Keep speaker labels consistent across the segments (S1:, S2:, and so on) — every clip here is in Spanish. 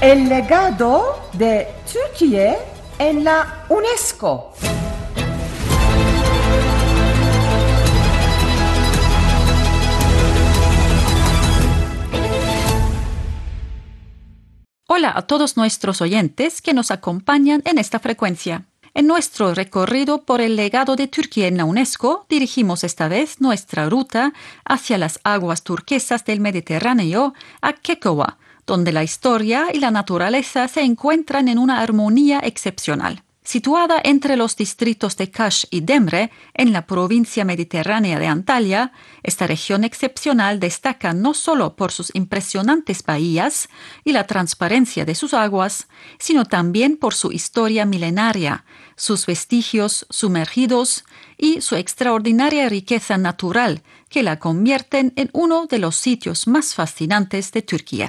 S1: El legado de Turquía en la UNESCO.
S2: Hola a todos nuestros oyentes que nos acompañan en esta frecuencia. En nuestro recorrido por el legado de Turquía en la UNESCO, dirigimos esta vez nuestra ruta hacia las aguas turquesas del Mediterráneo a Kekova, donde la historia y la naturaleza se encuentran en una armonía excepcional. Situada entre los distritos de Kaş y Demre, en la provincia mediterránea de Antalya, esta región excepcional destaca no solo por sus impresionantes bahías y la transparencia de sus aguas, sino también por su historia milenaria, sus vestigios sumergidos y su extraordinaria riqueza natural, que la convierten en uno de los sitios más fascinantes de Turquía.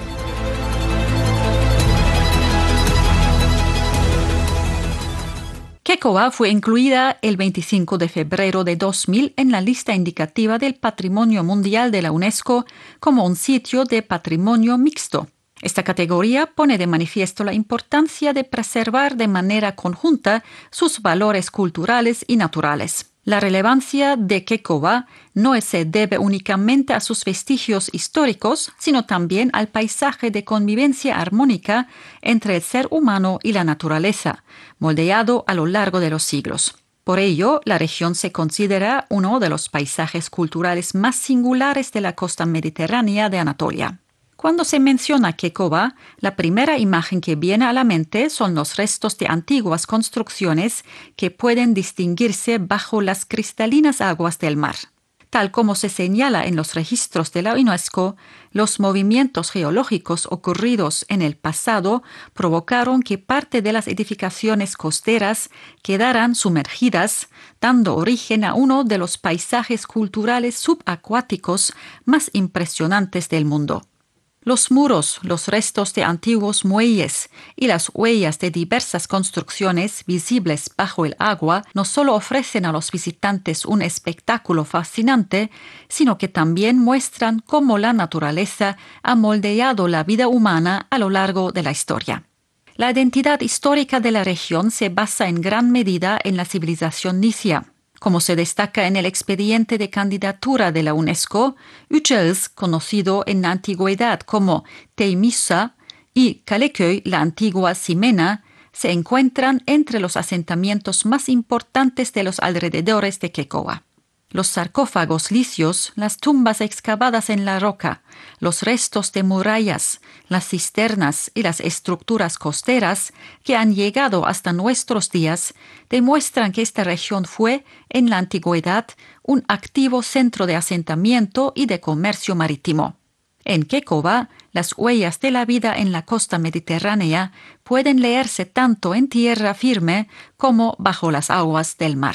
S2: Kekova fue incluida el 25 de febrero de 2000 en la lista indicativa del Patrimonio Mundial de la UNESCO como un sitio de patrimonio mixto. Esta categoría pone de manifiesto la importancia de preservar de manera conjunta sus valores culturales y naturales. La relevancia de Kekova no se debe únicamente a sus vestigios históricos, sino también al paisaje de convivencia armónica entre el ser humano y la naturaleza, moldeado a lo largo de los siglos. Por ello, la región se considera uno de los paisajes culturales más singulares de la costa mediterránea de Anatolia. Cuando se menciona Kekova, la primera imagen que viene a la mente son los restos de antiguas construcciones que pueden distinguirse bajo las cristalinas aguas del mar. Tal como se señala en los registros de la UNESCO, los movimientos geológicos ocurridos en el pasado provocaron que parte de las edificaciones costeras quedaran sumergidas, dando origen a uno de los paisajes culturales subacuáticos más impresionantes del mundo. Los muros, los restos de antiguos muelles y las huellas de diversas construcciones visibles bajo el agua no solo ofrecen a los visitantes un espectáculo fascinante, sino que también muestran cómo la naturaleza ha moldeado la vida humana a lo largo de la historia. La identidad histórica de la región se basa en gran medida en la civilización Nicia. Como se destaca en el expediente de candidatura de la UNESCO, Uchels, conocido en la antigüedad como Teymisa, y Kaleköy, la antigua Simena, se encuentran entre los asentamientos más importantes de los alrededores de Kekova. Los sarcófagos lisios, las tumbas excavadas en la roca, los restos de murallas, las cisternas y las estructuras costeras que han llegado hasta nuestros días demuestran que esta región fue, en la antigüedad, un activo centro de asentamiento y de comercio marítimo. En Kekova, las huellas de la vida en la costa mediterránea pueden leerse tanto en tierra firme como bajo las aguas del mar.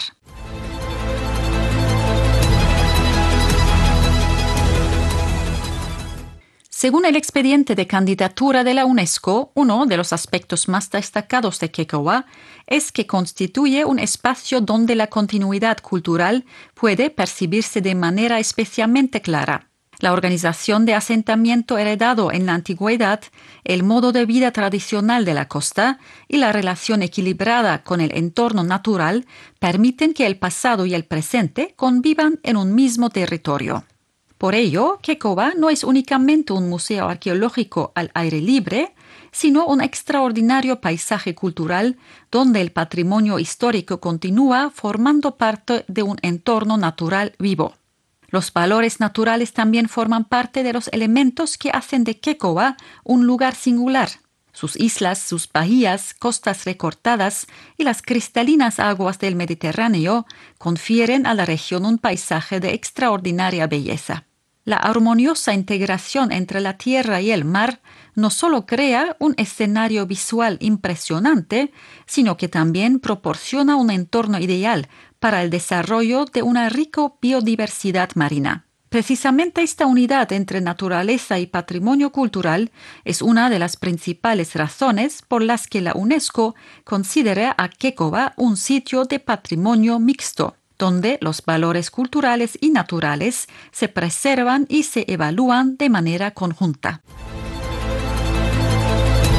S2: Según el expediente de candidatura de la UNESCO, uno de los aspectos más destacados de Kekova es que constituye un espacio donde la continuidad cultural puede percibirse de manera especialmente clara. La organización de asentamiento heredado en la antigüedad, el modo de vida tradicional de la costa y la relación equilibrada con el entorno natural permiten que el pasado y el presente convivan en un mismo territorio. Por ello, Kekova no es únicamente un museo arqueológico al aire libre, sino un extraordinario paisaje cultural donde el patrimonio histórico continúa formando parte de un entorno natural vivo. Los valores naturales también forman parte de los elementos que hacen de Kekova un lugar singular. Sus islas, sus bahías, costas recortadas y las cristalinas aguas del Mediterráneo confieren a la región un paisaje de extraordinaria belleza. La armoniosa integración entre la tierra y el mar no solo crea un escenario visual impresionante, sino que también proporciona un entorno ideal para el desarrollo de una rica biodiversidad marina. Precisamente esta unidad entre naturaleza y patrimonio cultural es una de las principales razones por las que la UNESCO considera a Kekova un sitio de patrimonio mixto, donde los valores culturales y naturales se preservan y se evalúan de manera conjunta.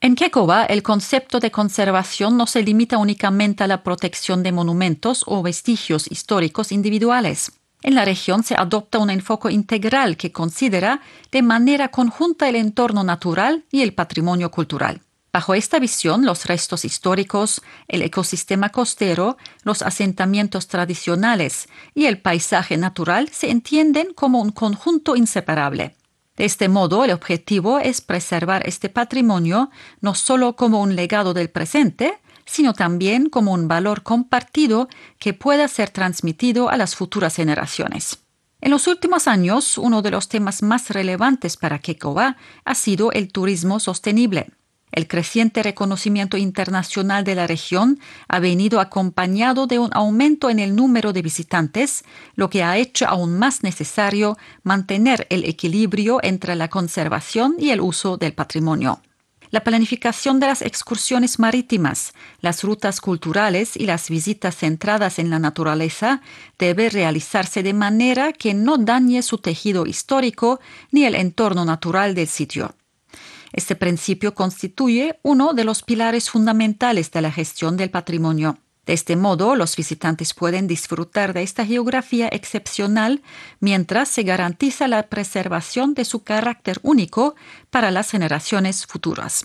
S2: En Kekova, el concepto de conservación no se limita únicamente a la protección de monumentos o vestigios históricos individuales. En la región se adopta un enfoque integral que considera de manera conjunta el entorno natural y el patrimonio cultural. Bajo esta visión, los restos históricos, el ecosistema costero, los asentamientos tradicionales y el paisaje natural se entienden como un conjunto inseparable. De este modo, el objetivo es preservar este patrimonio no solo como un legado del presente, sino también como un valor compartido que pueda ser transmitido a las futuras generaciones. En los últimos años, uno de los temas más relevantes para Kekova ha sido el turismo sostenible. El creciente reconocimiento internacional de la región ha venido acompañado de un aumento en el número de visitantes, lo que ha hecho aún más necesario mantener el equilibrio entre la conservación y el uso del patrimonio. La planificación de las excursiones marítimas, las rutas culturales y las visitas centradas en la naturaleza debe realizarse de manera que no dañe su tejido histórico ni el entorno natural del sitio. Este principio constituye uno de los pilares fundamentales de la gestión del patrimonio. De este modo, los visitantes pueden disfrutar de esta geografía excepcional mientras se garantiza la preservación de su carácter único para las generaciones futuras.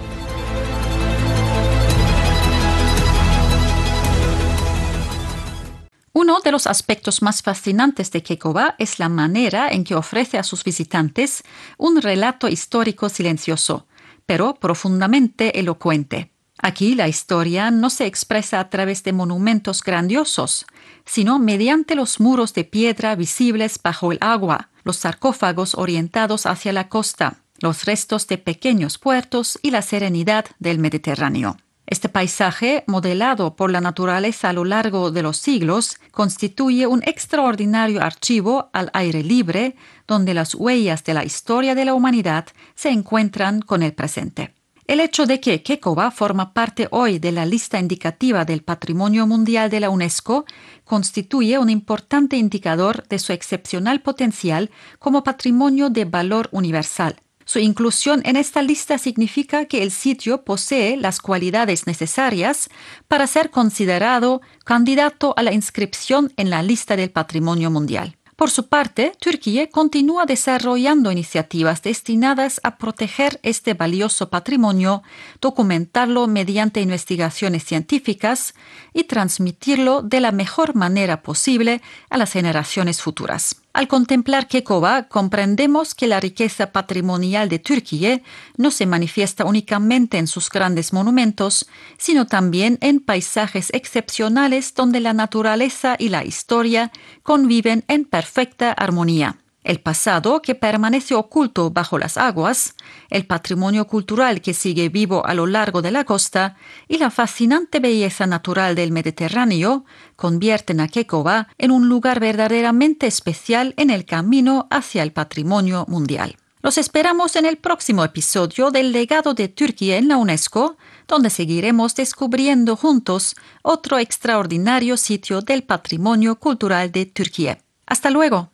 S2: Uno de los aspectos más fascinantes de Kekova es la manera en que ofrece a sus visitantes un relato histórico silencioso, pero profundamente elocuente. Aquí la historia no se expresa a través de monumentos grandiosos, sino mediante los muros de piedra visibles bajo el agua, los sarcófagos orientados hacia la costa, los restos de pequeños puertos y la serenidad del Mediterráneo. Este paisaje, modelado por la naturaleza a lo largo de los siglos, constituye un extraordinario archivo al aire libre, donde las huellas de la historia de la humanidad se encuentran con el presente. El hecho de que Kekova forma parte hoy de la lista indicativa del Patrimonio Mundial de la UNESCO constituye un importante indicador de su excepcional potencial como patrimonio de valor universal. Su inclusión en esta lista significa que el sitio posee las cualidades necesarias para ser considerado candidato a la inscripción en la lista del Patrimonio Mundial. Por su parte, Turquía continúa desarrollando iniciativas destinadas a proteger este valioso patrimonio, documentarlo mediante investigaciones científicas y transmitirlo de la mejor manera posible a las generaciones futuras. Al contemplar Kekova, comprendemos que la riqueza patrimonial de Turquía no se manifiesta únicamente en sus grandes monumentos, sino también en paisajes excepcionales donde la naturaleza y la historia conviven en perfecta armonía. El pasado que permanece oculto bajo las aguas, el patrimonio cultural que sigue vivo a lo largo de la costa y la fascinante belleza natural del Mediterráneo convierten a Kekova en un lugar verdaderamente especial en el camino hacia el patrimonio mundial. Los esperamos en el próximo episodio del legado de Turquía en la UNESCO, donde seguiremos descubriendo juntos otro extraordinario sitio del patrimonio cultural de Turquía. ¡Hasta luego!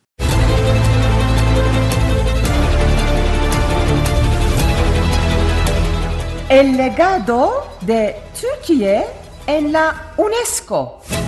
S1: El legado de Turquía en la UNESCO.